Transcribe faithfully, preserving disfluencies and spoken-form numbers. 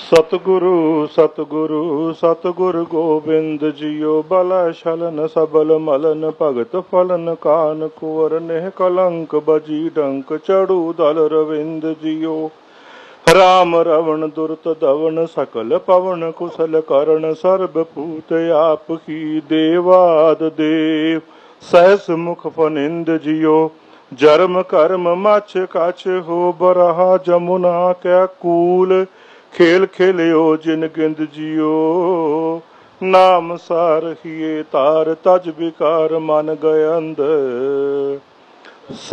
सतगुरु सतगुरु सतगुरु गोबिंद जियो बल छलन सबल मलन भगत फलन कान कुंवर नेह कलंक बजी डंक चढ़ू दल रविंद जियो राम रवण दुरत दवन सकल पवन कुशल करण सर्ब पूत आप ही देवाद देव सहस मुख फनिंद जियो जरम कर्म मच कछ हो बरहा जमुना कै कूल खेल खेलियो जिन गिंद जियो नाम सारहिए तार तज विकार मन गए अंध